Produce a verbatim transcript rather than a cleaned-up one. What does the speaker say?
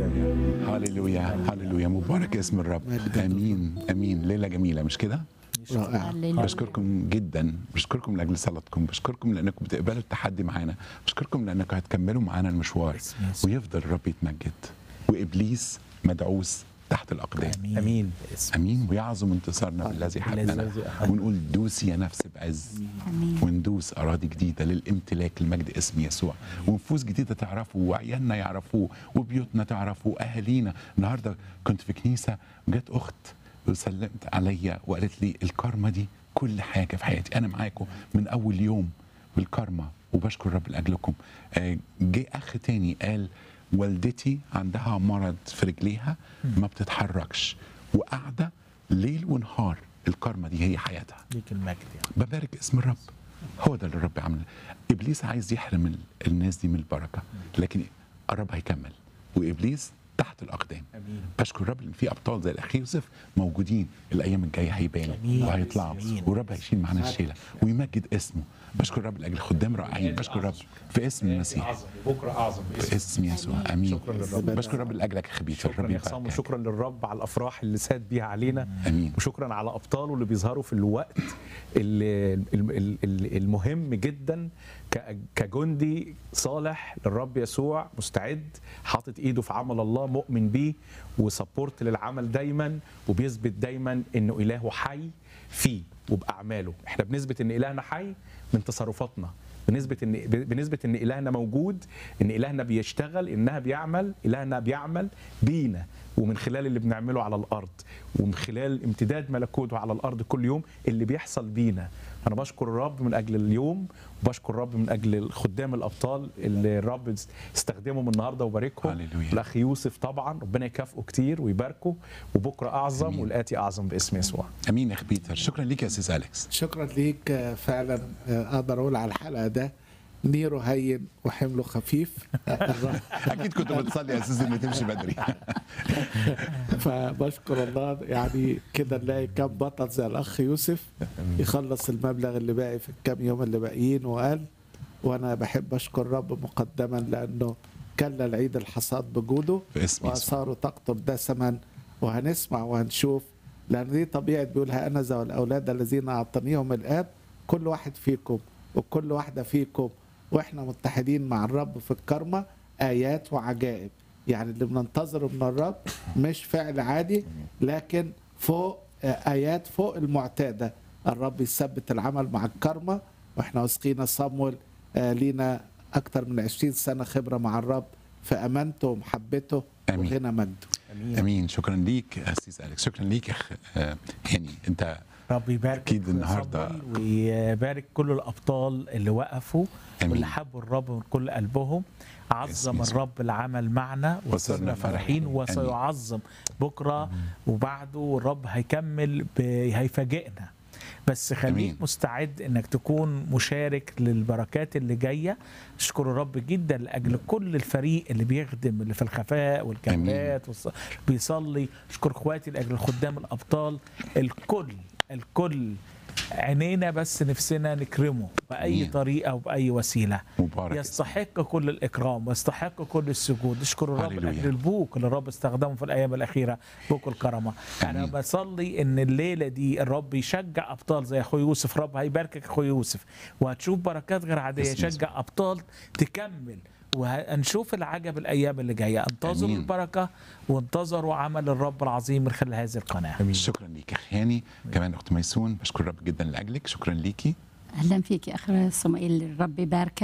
هللويا هللويا، مبارك اسم الرب. امين امين. ليله جميله مش كده؟ رائع. بشكركم جدا، بشكركم لاجل صلاتكم، بشكركم لانكم بتقبلوا التحدي معانا، بشكركم لانكم هتكملوا معانا المشوار، ويفضل الرب يتمجد وابليس مدعوس تحت الاقدام. امين امين, امين. ويعظم انتصارنا بالذي حبنا، ونقول دوسي يا نفس بعز، وندوس اراضي جديده للامتلاك لمجد اسم يسوع، ونفوس جديده تعرفوا، وعيالنا يعرفوه، وبيوتنا تعرفوا، واهالينا. النهارده كنت في كنيسه، جت اخت وسلمت عليا وقالت لي الكارما دي كل حاجه في حياتي، انا معاكم من اول يوم بالكارما وبشكر الرب لاجلكم. جه اخ تاني قال والدتي عندها مرض في رجليها ما بتتحركش وقاعده ليل ونهار، الكارما دي هي حياتها. ليك المجد يعني. ببارك اسم الرب، هو ده اللي الرب عمله. ابليس عايز يحرم الناس دي من البركه، لكن الرب هيكمل، وابليس تحت الاقدام. امين. بشكر الرب ان في ابطال زي الاخ يوسف موجودين، الايام الجايه هيبانوا وهيطلعوا، والرب هيشيل معانا الشيله ويمجد اسمه. بشكر الرب لاجل خدام رائعين، بشكر الرب في اسم المسيح، بكره اعظم في اسم يسوع. امين. شكرا للرب. بشكر الرب لاجلك خبيث. شكرا يا حسام، وشكرا للرب على الافراح اللي ساد بيها علينا. امين. وشكرا على ابطاله اللي بيظهروا في الوقت اللي المهم جدا كجندي صالح للرب يسوع، مستعد، حاطط ايده في عمل الله، مؤمن بيه، وسبورت للعمل دايما، وبيثبت دايما انه الهه حي فيه وباعماله. احنا بنثبت ان الهنا حي من تصرفاتنا، بنسبة ان بنسبة ان الهنا موجود، ان الهنا بيشتغل، انها بيعمل، الهنا بيعمل بينا ومن خلال اللي بنعمله على الارض، ومن خلال امتداد ملكوته على الارض كل يوم اللي بيحصل بينا. انا بشكر الرب من اجل اليوم، وبشكر الرب من اجل خدام الابطال اللي الرب استخدمهم النهارده وباركهم. الاخ يوسف طبعا ربنا يكافئه كتير ويباركه، وبكره اعظم أمين. والاتي اعظم باسم يسوع. امين يا اخ بيتر. شكرا ليك يا استاذ اليكس. شكرا ليك. فعلا اقدر اقول على الحلقه ده نيره هين وحمله خفيف. اكيد كنت بتصلي يا استاذ ان تمشي بدري. فبشكر الله، يعني كده نلاقي كم بطل زي الاخ يوسف يخلص المبلغ اللي باقي في الكام يوم اللي باقيين وقال. وانا بحب اشكر الرب مقدما لانه كلل عيد الحصاد بجوده واثاره تقطر دسما، وهنسمع وهنشوف، لان دي طبيعه بيقول ها انا ذا والاولاد الذين اعطانيهم الاب، كل واحد فيكم وكل واحده فيكم واحنا متحدين مع الرب في الكرمة آيات وعجائب. يعني اللي بننتظره من الرب مش فعل عادي، لكن فوق آيات فوق المعتادة. الرب يثبت العمل مع الكرمة، واحنا واثقين صامويل لينا أكثر من عشرين سنة خبرة مع الرب في أمانته ومحبته وغنى مجده. أمين. أمين. شكرا ليك أستاذ أليكس. شكرا ليك أخ هاني. أنت رب يبارك اكيد النهارده، ويبارك كل الابطال اللي وقفوا واللي حبوا الرب من كل قلبهم. عظم الرب العمل معنا وصرنا فرحين، وسيعظم بكره أمين. وبعده الرب هيكمل هيفاجئنا، بس خليك أمين. مستعد انك تكون مشارك للبركات اللي جايه. اشكر الرب جدا لاجل كل الفريق اللي بيخدم، اللي في الخفاء والكاميرات والص... بيصلي. اشكر اخواتي لاجل الخدام الابطال، الكل الكل عينينا بس نفسنا نكرمه بأي مين. طريقة وبأي وسيلة. مبارك. يستحق كل الإكرام ويستحق كل السجود. نشكر الرب لأجل البوك اللي الرب استخدمه في الأيام الأخيرة، بوك الكرمة. أنا بصلي إن الليلة دي الرب يشجع أبطال زي أخو يوسف. رب هيباركك أخو يوسف، وهتشوف بركات غير عادية. يشجع أبطال تكمل، وهنشوف العجب الأيام اللي جاية. انتظروا أمين. البركة وانتظروا عمل الرب العظيم من خلال هذه القناة. أمين. شكرا ليك أخ هاني. كمان أخت ميسون بشكر الرب جدا لأجلك. شكرا ليكي. أهلا فيك يا أخ صموئيل. الرب يباركك.